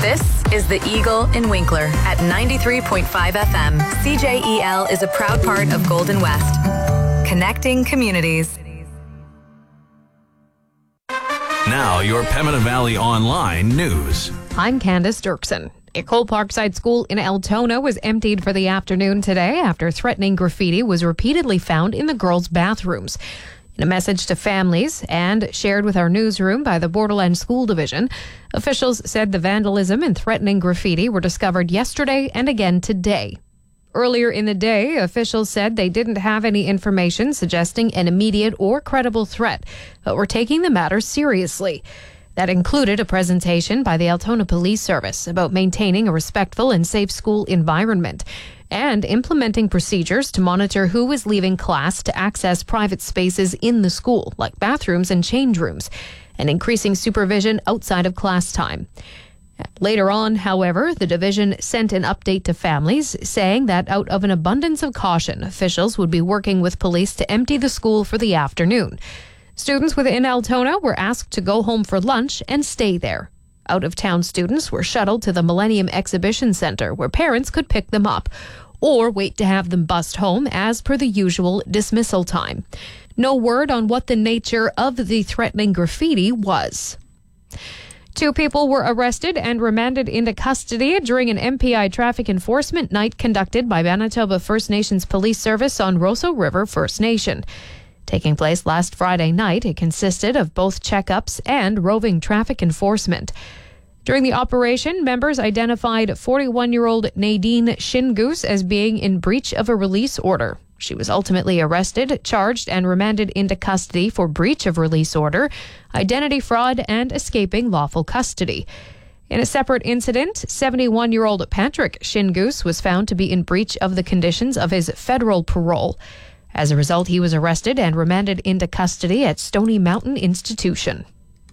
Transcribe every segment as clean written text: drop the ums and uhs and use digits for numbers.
This is the Eagle in Winkler at 93.5 FM. CJEL is a proud part of Golden West. Connecting communities. Now, your Pembina Valley Online news. I'm Candace Dirksen. Ecole Parkside School in Altona was emptied for the afternoon today after threatening graffiti was repeatedly found in the girls' bathrooms. In a message to families and shared with our newsroom by the Borderland School Division, officials said the vandalism and threatening graffiti were discovered yesterday and again today. Earlier in the day, officials said they didn't have any information suggesting an immediate or credible threat, but were taking the matter seriously. That included a presentation by the Altona Police Service about maintaining a respectful and safe school environment and implementing procedures to monitor who is leaving class to access private spaces in the school, like bathrooms and change rooms, and increasing supervision outside of class time. Later on, however, the division sent an update to families saying that out of an abundance of caution, officials would be working with police to empty the school for the afternoon. Students within Altona were asked to go home for lunch and stay there. Out-of-town students were shuttled to the Millennium Exhibition Centre, where parents could pick them up or wait to have them bussed home as per the usual dismissal time. No word on what the nature of the threatening graffiti was. 2 people were arrested and remanded into custody during an MPI traffic enforcement night conducted by Manitoba First Nations Police Service on Roseau River First Nation. Taking place last Friday night, it consisted of both checkups and roving traffic enforcement. During the operation, members identified 41-year-old Nadine Shingoose as being in breach of a release order. She was ultimately arrested, charged, and remanded into custody for breach of release order, identity fraud, and escaping lawful custody. In a separate incident, 71-year-old Patrick Shingoose was found to be in breach of the conditions of his federal parole. As a result, he was arrested and remanded into custody at Stony Mountain Institution.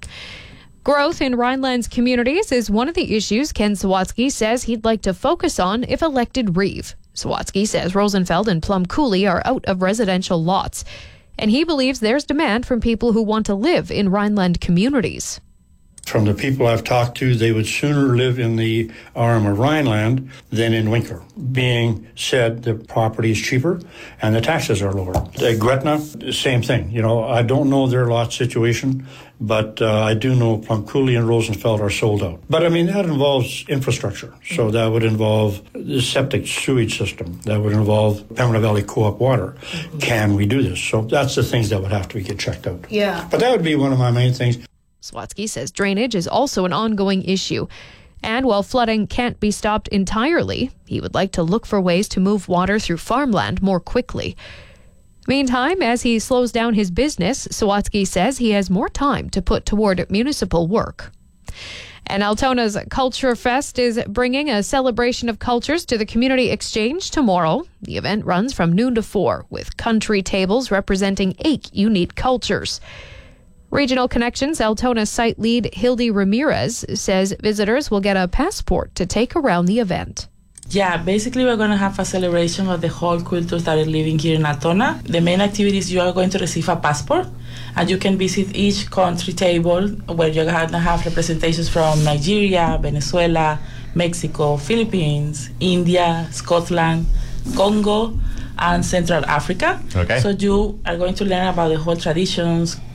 Growth in Rhineland's communities is one of the issues Ken Sawatsky says he'd like to focus on if elected Reeve. Sawatsky says Rosenfeld and Plum Coulee are out of residential lots, and he believes there's demand from people who want to live in Rhineland communities. From the people I've talked to, they would sooner live in the RM of Rhineland than in Winkler. Being said, the property is cheaper and the taxes are lower. Gretna, same thing. You know, I don't know their lot situation, but I do know Plum Coulee and Rosenfeld are sold out. But I mean, that involves infrastructure. So that would involve the septic sewage system. That would involve Pembina Valley Co-op water. Can we do this? So that's the things that would have to get checked out. Yeah. But that would be one of my main things. Sawatsky says drainage is also an ongoing issue. And while flooding can't be stopped entirely, he would like to look for ways to move water through farmland more quickly. Meantime, as he slows down his business, Sawatsky says he has more time to put toward municipal work. And Altona's Culture Fest is bringing a celebration of cultures to the Community Exchange tomorrow. The event runs from noon to 4, with country tables representing 8 unique cultures. Regional Connections Altona site lead Hildy Ramirez says visitors will get a passport to take around the event. Yeah, basically we're going to have a celebration of the whole cultures that are living here in Altona. The main activity is you are going to receive a passport and you can visit each country table where you're going to have representations from Nigeria, Venezuela, Mexico, Philippines, India, Scotland, Congo, and Central Africa. Okay. So you are going to learn about the whole traditions,